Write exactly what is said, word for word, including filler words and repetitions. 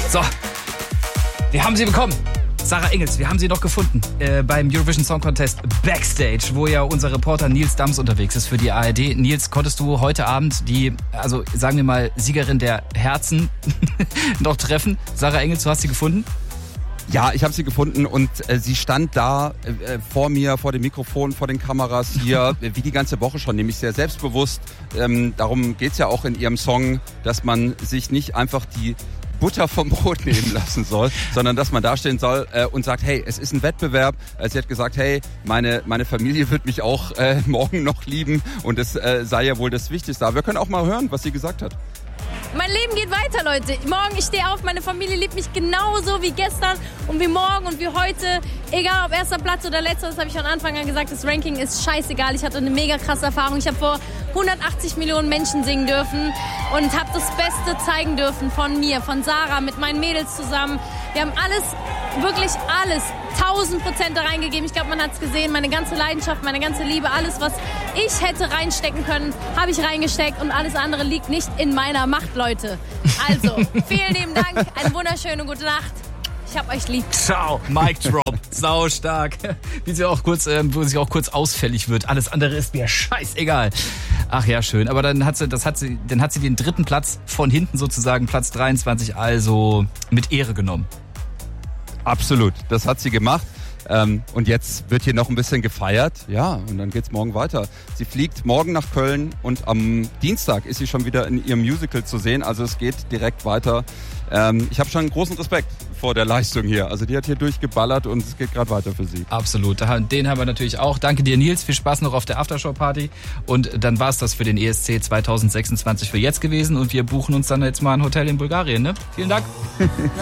So, wir haben sie bekommen. Sarah Engels, wir haben sie noch gefunden äh, beim Eurovision Song Contest Backstage, wo ja unser Reporter Nils Dams unterwegs ist für die A R D. Nils, konntest du heute Abend die, also sagen wir mal, Siegerin der Herzen noch treffen? Sarah Engels, du hast sie gefunden? Ja, ich habe sie gefunden und äh, sie stand da äh, vor mir, vor dem Mikrofon, vor den Kameras hier, äh, wie die ganze Woche schon, nämlich sehr selbstbewusst. Ähm, darum geht's ja auch in ihrem Song, dass man sich nicht einfach die Butter vom Brot nehmen lassen soll, sondern dass man dastehen soll äh, und sagt, hey, es ist ein Wettbewerb. Äh, sie hat gesagt, hey, meine meine Familie wird mich auch äh, morgen noch lieben und es äh, sei ja wohl das Wichtigste. Aber wir können auch mal hören, was sie gesagt hat. Mein Leben geht weiter, Leute. Morgen, ich stehe auf, meine Familie liebt mich genauso wie gestern und wie morgen und wie heute. Egal ob erster Platz oder letzter, das habe ich von Anfang an gesagt, das Ranking ist scheißegal. Ich hatte eine mega krasse Erfahrung. Ich habe vor hundertachtzig Millionen Menschen singen dürfen und habe das Beste zeigen dürfen von mir, von Sarah, mit meinen Mädels zusammen. Wir haben alles, wirklich alles, tausend Prozent da reingegeben. Ich glaube, man hat es gesehen, meine ganze Leidenschaft, meine ganze Liebe, alles, was ich hätte reinstecken können, habe ich reingesteckt und alles andere liegt nicht in meiner Macht, Leute. Also, vielen lieben Dank, eine wunderschöne gute Nacht. Ich hab euch lieb. Ciao, Mic Drop. Sau stark. Wie sie auch kurz, äh, wo sie auch kurz ausfällig wird. Alles andere ist mir scheißegal. Ach ja, schön. Aber dann hat sie, das hat sie, dann hat sie den dritten Platz von hinten sozusagen, Platz dreiundzwanzig, also mit Ehre genommen. Absolut, das hat sie gemacht. Ähm, und jetzt wird hier noch ein bisschen gefeiert. Ja, und dann geht's morgen weiter. Sie fliegt morgen nach Köln und am Dienstag ist sie schon wieder in ihrem Musical zu sehen. Also es geht direkt weiter. Ähm, ich habe schon großen Respekt vor der Leistung hier. Also die hat hier durchgeballert und es geht gerade weiter für sie. Absolut, den haben wir natürlich auch. Danke dir, Nils. Viel Spaß noch auf der Aftershow-Party. Und dann war's das für den E S C zwanzig sechsundzwanzig für jetzt gewesen. Und wir buchen uns dann jetzt mal ein Hotel in Bulgarien. Ne? Vielen Dank.